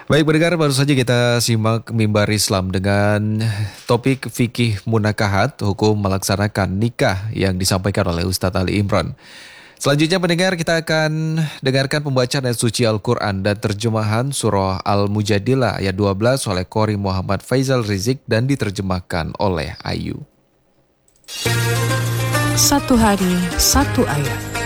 Baik pendengar, baru saja kita simak Mimbar Islam dengan topik fikih munakahat, hukum melaksanakan nikah yang disampaikan oleh Ustadz Ali Imran. Selanjutnya pendengar, kita akan dengarkan pembacaan ayat suci Al-Quran dan terjemahan surah Al-Mujadilah ayat 12 oleh Qori Muhammad Faizal Rizik dan diterjemahkan oleh Ayu. Satu hari, satu ayat.